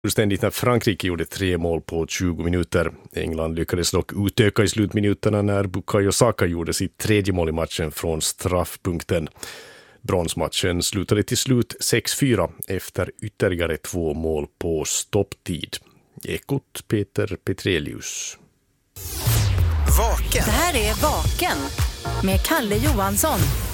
Fullständigt när Frankrike gjorde 3 mål på 20 minuter. England lyckades dock utöka i slutminuterna när Bukayo Saka gjorde sitt 3:e mål i matchen från straffpunkten. Bronsmatchen slutade till slut 6-4 efter ytterligare 2 mål på stopptid. Ekot Peter Petrelius. Vaken. Det här är Vaken med Kalle Johansson.